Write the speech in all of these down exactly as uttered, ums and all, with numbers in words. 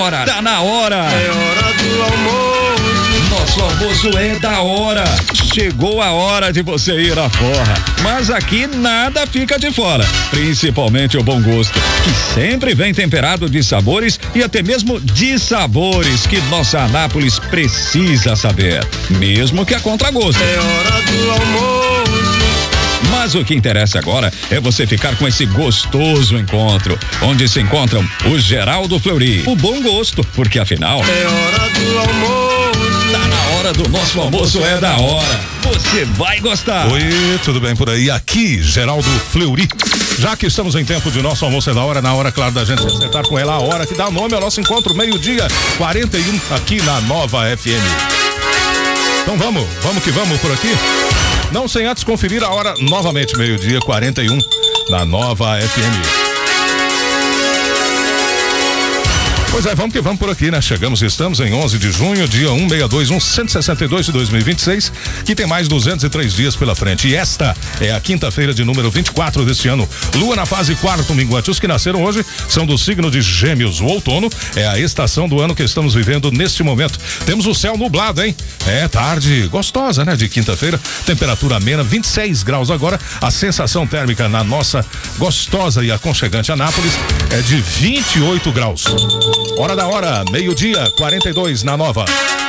hora, tá na hora. É hora do almoço. Nosso almoço é da hora. Chegou a hora de você ir à forra. Mas aqui nada fica de fora. Principalmente o bom gosto, que sempre vem temperado de sabores e até mesmo de sabores que nossa Anápolis precisa saber. Mesmo que a contragosto. É hora do almoço. Mas o que interessa agora é você ficar com esse gostoso encontro, onde se encontram o Geraldo Fleury, o bom gosto, porque afinal é hora do almoço. Tá na hora do nosso almoço é da hora. Você vai gostar. Oi, tudo bem por aí? Aqui, Geraldo Fleury. Já que estamos em tempo de nosso almoço é da hora, na hora, claro, da gente acertar com ela a hora que dá nome ao nosso encontro, meio-dia, quarenta e um, aqui na Nova F M. Então vamos, vamos que vamos por aqui. Não sem antes conferir a hora novamente, meio-dia, quarenta e um, na Nova F M. Pois é, vamos que vamos por aqui, né? Chegamos e estamos em onze de junho, dia um seis dois um, cento e sessenta e dois de dois mil e vinte e seis, que tem mais duzentos e três dias pela frente. E esta é a quinta-feira de número vinte e quatro deste ano. Lua na fase quarto minguante. Os que nasceram hoje são do signo de Gêmeos. O outono é a estação do ano que estamos vivendo neste momento. Temos o céu nublado, hein? É tarde gostosa, né? De quinta-feira. Temperatura amena, vinte e seis graus agora. A sensação térmica na nossa gostosa e aconchegante Anápolis é de vinte e oito graus. Hora da hora, meio-dia, quarenta e dois na Nova.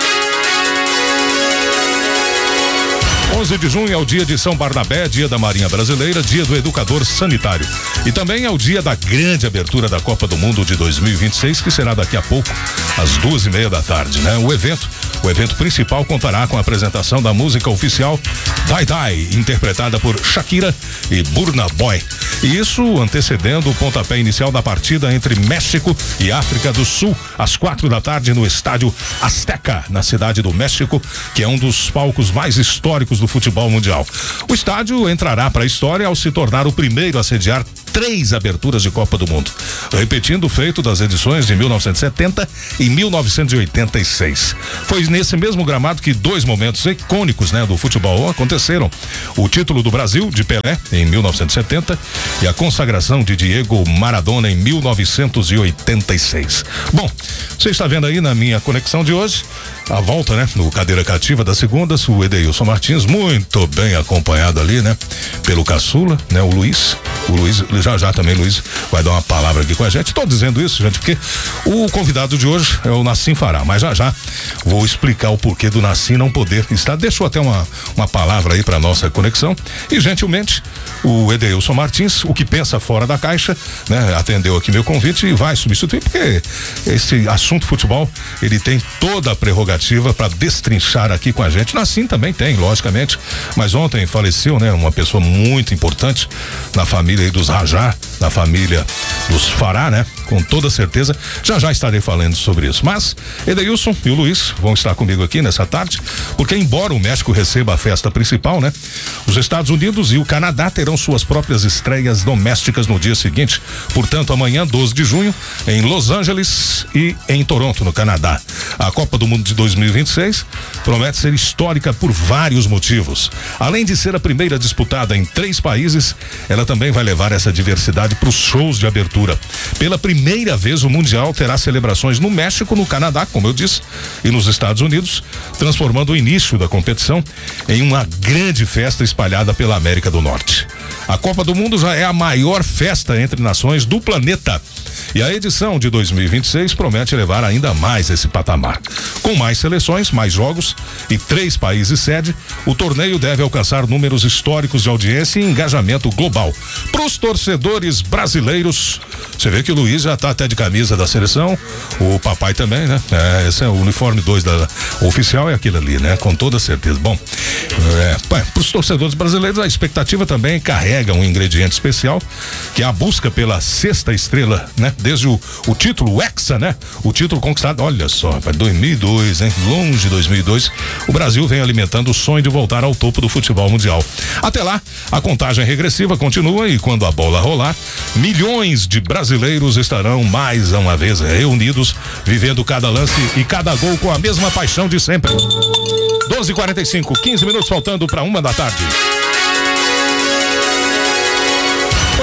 onze de junho é o dia de São Barnabé, dia da Marinha Brasileira, dia do Educador Sanitário. E também é o dia da grande abertura da Copa do Mundo de dois mil e vinte e seis, que será daqui a pouco, às duas e meia da tarde, né? O evento, o evento principal contará com a apresentação da música oficial Die Die, interpretada por Shakira e Burna Boy. E isso antecedendo o pontapé inicial da partida entre México e África do Sul, às quatro da tarde, no estádio Azteca, na cidade do México, que é um dos palcos mais históricos do futebol mundial. O estádio entrará para a história ao se tornar o primeiro a sediar três aberturas de Copa do Mundo, repetindo o feito das edições de mil novecentos e setenta e mil novecentos e oitenta e seis. Foi nesse mesmo gramado que dois momentos icônicos, né, do futebol aconteceram: o título do Brasil de Pelé em mil novecentos e setenta e a consagração de Diego Maradona em mil novecentos e oitenta e seis. Bom, você está vendo aí na minha conexão de hoje a volta, né, no Cadeira Cativa das segundas, o Edeilson Martins, muito bem acompanhado ali, né, pelo caçula, né, o Luiz. O Luiz, já já também, Luiz, vai dar uma palavra aqui com a gente. Estou dizendo isso, gente, porque o convidado de hoje é o Nassim Fará, mas já já vou explicar o porquê do Nassim não poder estar. Deixou até uma, uma palavra aí para nossa conexão. E, gentilmente, o Edeilson Martins, o que pensa fora da caixa, né, atendeu aqui meu convite e vai substituir, porque esse assunto futebol, ele tem toda a prerrogativa para destrinchar aqui com a gente. Nassim também tem, logicamente, mas ontem faleceu, né, uma pessoa muito importante na família aí dos Rajá, na família dos Fará, né? Com toda certeza, já já estarei falando sobre isso. Mas Edeilson e o Luiz vão estar comigo aqui nessa tarde, porque embora o México receba a festa principal, né? Os Estados Unidos e o Canadá terão suas próprias estreias domésticas no dia seguinte. Portanto, amanhã, doze de junho, em Los Angeles e em Toronto, no Canadá. A Copa do Mundo de dois mil e vinte e seis promete ser histórica por vários motivos. Além de ser a primeira disputada em três países, ela também vai levar essa diversidade para os shows de abertura. Pela primeira vez, o Mundial terá celebrações no México, no Canadá, como eu disse, e nos Estados Unidos, transformando o início da competição em uma grande festa espalhada pela América do Norte. A Copa do Mundo já é a maior festa entre nações do planeta. E a edição de dois mil e vinte e seis promete levar ainda mais esse patamar. Com mais seleções, mais jogos e três países sede, o torneio deve alcançar números históricos de audiência e engajamento global. Para os torcedores brasileiros, você vê que o Luiz já está até de camisa da seleção, o papai também, né? É, esse é o uniforme dois da oficial, é aquele ali, né? Com toda certeza. Bom, é, para os torcedores brasileiros, a expectativa também carrega um ingrediente especial, que é a busca pela sexta estrela, né? Desde o, o título, o Hexa, né? O título conquistado, olha só, dois mil e dois, hein? Longe de dois mil e dois, o Brasil vem alimentando o sonho de voltar ao topo do futebol mundial. Até lá, a contagem regressiva continua e quando a bola rolar, milhões de brasileiros estarão mais uma vez reunidos, vivendo cada lance e cada gol com a mesma paixão de sempre. doze e quarenta e cinco, quinze minutos faltando para uma da tarde.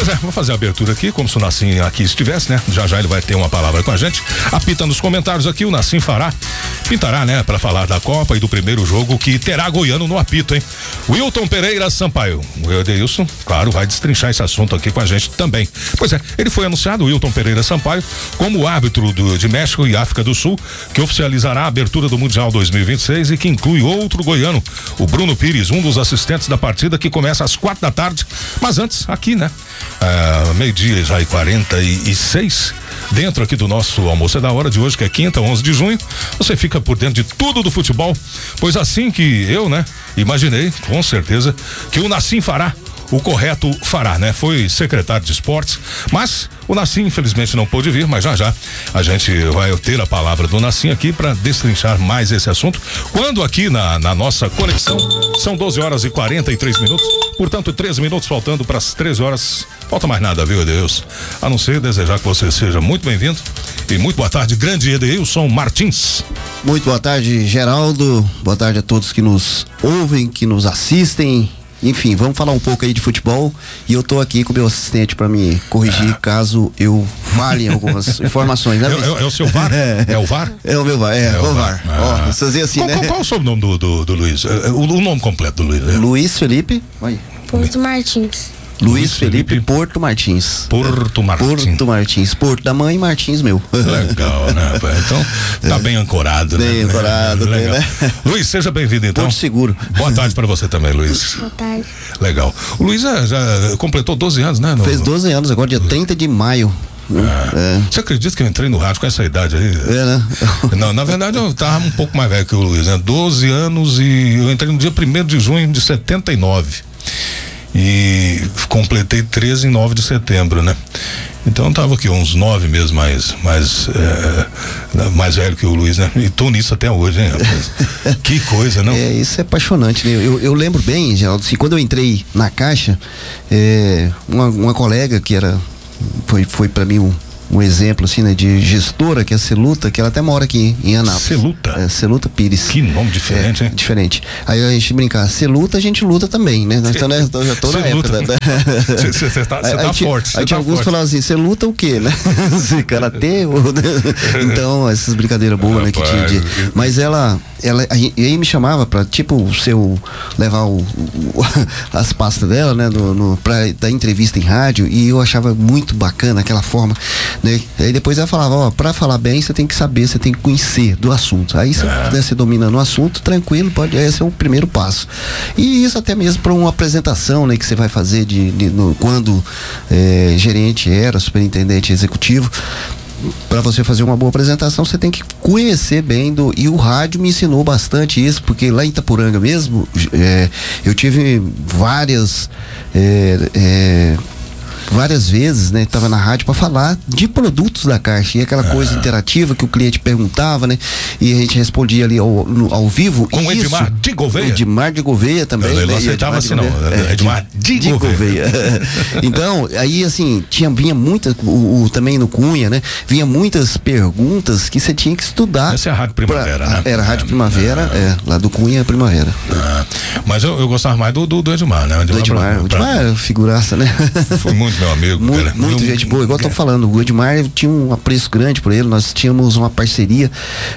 Pois é, vou fazer a abertura aqui, como se o Nassim aqui estivesse, né? Já já ele vai ter uma palavra com a gente. Apita nos comentários aqui, o Nassim fará, pintará, né? Pra falar da Copa e do primeiro jogo que terá goiano no apito, hein? Wilton Pereira Sampaio. O Edeilson, claro, vai destrinchar esse assunto aqui com a gente também. Pois é, ele foi anunciado, Wilton Pereira Sampaio, como árbitro do, de México e África do Sul, que oficializará a abertura do Mundial dois mil e vinte e seis e que inclui outro goiano, o Bruno Pires, um dos assistentes da partida que começa às quatro da tarde. Mas antes, aqui, né? Ah, meio-dia já e quarenta e seis, dentro aqui do nosso Almoço é da Hora de hoje, que é quinta, onze de junho, você fica por dentro de tudo do futebol, pois assim que eu, né, imaginei, com certeza, que o Nassim fará, o correto fará, né? Foi secretário de esportes, mas o Nassim infelizmente não pôde vir, mas já já a gente vai ter a palavra do Nassim aqui para destrinchar mais esse assunto, quando aqui na, na nossa conexão são doze horas e quarenta e três minutos, portanto treze minutos faltando para as treze horas, falta mais nada, viu, Edeilson? A não ser desejar que você seja muito bem-vindo e muito boa tarde, grande Edeilson Martins. Muito boa tarde, Geraldo, boa tarde a todos que nos ouvem, que nos assistem. Enfim, vamos falar um pouco aí de futebol e eu tô aqui com o meu assistente para me corrigir é. caso eu fale algumas informações, né? É, é, é o seu V A R? É, é o V A R? É o meu V A R, é, é o V A R. Ah. Ó, fazer assim, qual, né? Qual, qual é o sobrenome do, do, do Luiz? O, o nome completo do Luiz? É. Luiz Felipe. Oi. Porto Martins. Luiz, Luiz Felipe, Felipe Porto Martins. Porto Martins. Porto Martins. Porto da mãe, Martins meu. Legal, né? Então, tá bem ancorado, bem né? ancorado, Legal. Bem, né? Luiz, seja bem-vindo então. Porto Seguro. Boa tarde pra você também, Luiz. Boa tarde. Legal. O Luiz já, já completou doze anos, né? No... Fez doze anos agora, dia trinta de maio. Ah, é. Você acredita que eu entrei no rádio com essa idade aí? É, né? Não, na verdade eu tava um pouco mais velho que o Luiz, né? doze anos e eu entrei no dia primeiro de junho de setenta e nove. E completei treze em nove de setembro, né? Então eu tava aqui uns nove meses mais, mais, é, mais velho que o Luiz, né? E tô nisso até hoje, hein, rapaz? Que coisa, não? É, isso é apaixonante, né? Eu, eu lembro bem, Geraldo, assim, quando eu entrei na Caixa, é, uma, uma colega que era, foi, foi pra mim um, um exemplo, assim, né, de gestora, que é a Celuta, que ela até mora aqui em Anápolis. Celuta? É, Celuta Pires. Que nome diferente, é, hein? Diferente. Aí a gente brincar, Celuta, a gente luta também, né? Então, né, eu já tô na época. Você tá, tá aí, forte. Aí tinha alguns que falavam assim, você luta o quê, né? Karatê? Então, essas brincadeiras boas, né, que tinha de... Mas ela, ela aí me chamava pra, tipo, o seu, levar o, o, as pastas dela, né, no, no, pra dar entrevista em rádio, e eu achava muito bacana aquela forma, né? Aí depois ela falava, ó, pra falar bem, você tem que saber, você tem que conhecer do assunto. Aí você, é. né, você dominando o assunto, tranquilo, pode, esse é o primeiro passo. E isso até mesmo para uma apresentação, né, que você vai fazer de, de no, quando é, gerente era, superintendente executivo. Para você fazer uma boa apresentação, você tem que conhecer bem do... E o rádio me ensinou bastante isso, porque lá em Itapuranga mesmo, é, eu tive várias... É, é, várias vezes, né, tava na rádio para falar de produtos da Caixa, e aquela ah. coisa interativa que o cliente perguntava, né, e a gente respondia ali ao, no, ao vivo. Com o Edmar de Gouveia. Edmar de Gouveia também. Eu não acertava assim não, é, Edmar de, de Gouveia. Então, aí assim, tinha, vinha muita, o, o, também no Cunha, né, vinha muitas perguntas que você tinha que estudar. Essa é a Rádio Primavera, pra, né? Era a Rádio Primavera, ah. é, lá do Cunha Primavera. Ah. Mas eu, eu gostava mais do, do, do Edmar, né? O Edmar, do Edmar, pra, o Edmar pra... é figuraça, né? Foi muito meu amigo, muito, cara. Muita meu... gente boa, igual eu tô falando, o Edmar tinha um apreço grande por ele, nós tínhamos uma parceria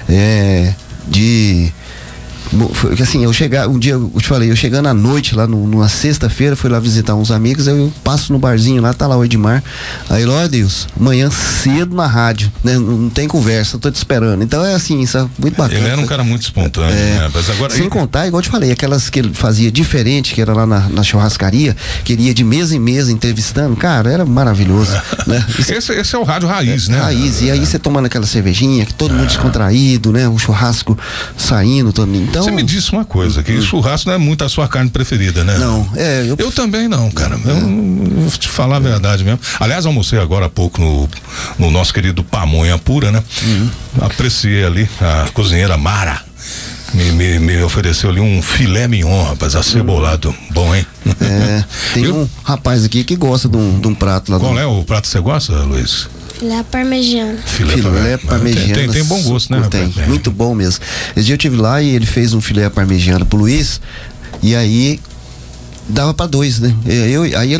é, de... Foi, assim, eu chegar, um dia eu te falei, eu chegando à noite lá no, numa sexta-feira, fui lá visitar uns amigos, eu passo no barzinho lá, tá lá o Edmar, aí ó Deus, amanhã cedo na rádio, né? Não, não tem conversa, tô te esperando. Então é assim, isso é muito bacana. Ele era um cara muito espontâneo, é, né? Mas agora, sem ele... contar, igual eu te falei, aquelas que ele fazia diferente, que era lá na, na churrascaria, que ele ia de mesa em mesa entrevistando, cara, era maravilhoso. né? Isso, esse, esse é o rádio raiz, é, né? Raiz, e aí você tomando aquela cervejinha, que todo mundo descontraído, né? O churrasco saindo, todo então. Você me disse uma coisa, que hum. churrasco não é muito a sua carne preferida, né? Não, é. Eu, eu também não, cara. Eu, eu vou te falar a verdade mesmo. Aliás, almocei agora há pouco no, no nosso querido Pamonha Pura, né? Uhum. Apreciei ali a cozinheira Mara. Me, me, me ofereceu ali um filé mignon, rapaz, acebolado. Hum. Bom, hein? É, tem eu... um rapaz aqui que gosta de um, de um prato lá. Qual do... é o prato que você gosta, Luiz? Filé parmegiana. Filé, filé parmegiana. Tem, tem, tem bom gosto, né? Tem, é. Muito bom mesmo. Esse dia eu estive lá e ele fez um filé parmegiana pro Luiz, e aí dava pra dois, né? Eu, aí ele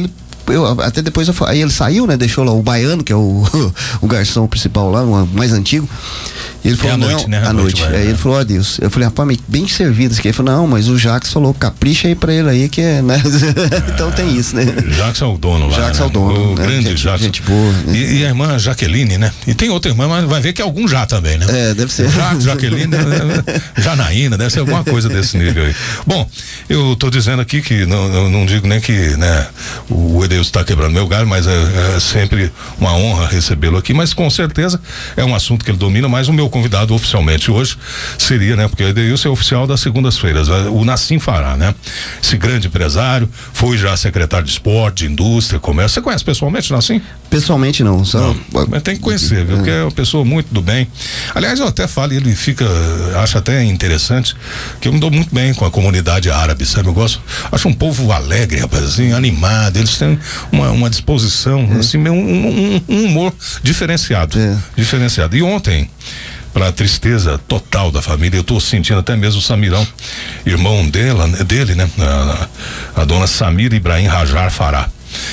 eu, até depois eu, aí ele saiu, né? Deixou lá o baiano, que é o, o garçom principal lá, o mais antigo. E ele falou, é à não, noite, né? à À noite. noite, Aí é. ele falou, ó Deus. Eu falei, rapaz, mas bem servido isso aqui. Ele falou, não, mas o Jacques falou, capricha aí pra ele aí, que é, né? Então tem isso, né? Jacques é o dono lá. Jacques né? é o dono. O né? grande gente, Jacques. gente boa. Né? E, e a irmã Jaqueline, né? E tem outra irmã, mas vai ver que é algum já também, né? É, deve ser. Jacques, Jaqueline, Janaína, deve ser alguma coisa desse nível aí. Bom, eu tô dizendo aqui que não, não, não digo nem que, né, o Edeilson tá quebrando meu galho, mas é, é sempre uma honra recebê-lo aqui, mas com certeza é um assunto que ele domina, mas o meu convidado oficialmente hoje seria, né, porque o Edeilson é oficial das segundas-feiras, o Nassim Fará, né? Esse grande empresário, foi já secretário de esporte, de indústria, comércio. Você conhece pessoalmente o Nassim? Pessoalmente não, só. Não, mas tem que conhecer, viu? Porque é uma pessoa muito do bem. Aliás, eu até falo, ele fica, acho até interessante, que eu me dou muito bem com a comunidade árabe, sabe? Eu gosto, acho um povo alegre, rapaz, assim, animado, eles têm uma, uma disposição, é. assim, um, um, um humor diferenciado, é. diferenciado. E ontem, para a tristeza total da família, eu tô sentindo até mesmo o Samirão, irmão dela, dele, né? A, a dona Samira Ibrahim Rajar Fará.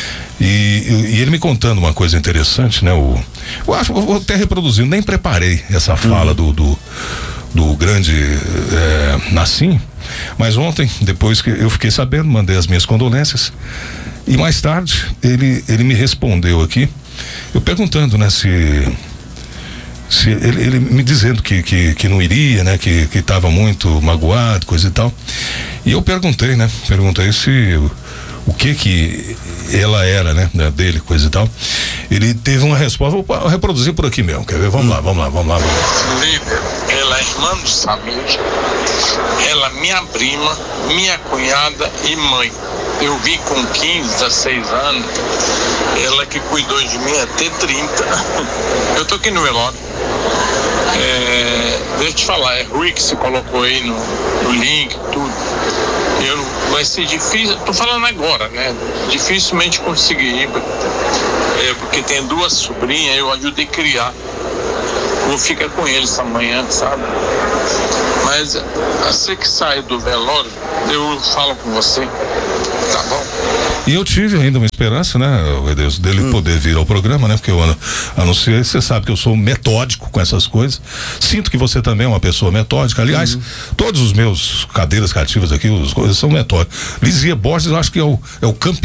E, e ele me contando uma coisa interessante, né? O, eu acho, eu vou até reproduzindo, nem preparei essa fala uhum. do, do, do grande é, Nassim, mas ontem, depois que eu fiquei sabendo, mandei as minhas condolências, e mais tarde ele, ele me respondeu aqui, eu perguntando, né, se se ele, ele me dizendo que, que, que não iria, né, que que estava muito magoado, coisa e tal, e eu perguntei, né, perguntei se o que que ela era, né, dele, coisa e tal. Ele teve uma resposta, vou reproduzir por aqui mesmo, quer ver? Vamos hum. lá, vamos lá, vamos lá, vamos lá. Líder, ela é irmã do Samir, ela minha prima, minha cunhada e mãe. Eu vi com quinze, dezesseis anos, ela que cuidou de mim até trinta. Eu tô aqui no velório. É, deixa eu te falar, é Rui que se colocou aí no, no link, tudo. Eu, vai ser difícil, tô falando agora, né? Dificilmente conseguir ir, é, porque tem duas sobrinhas, eu ajudei a criar. Vou ficar com eles amanhã, sabe? Mas assim que sair do velório, eu falo com você, tá bom? E eu tive ainda uma esperança, né, Deus, dele hum. poder vir ao programa, né? Porque eu anunciei, você sabe que eu sou metódico com essas coisas. Sinto que você também é uma pessoa metódica. Aliás, hum. todos os meus cadeiras cativas aqui, os coisas são metódicos. Lizia Borges, eu acho que é o, é o campeão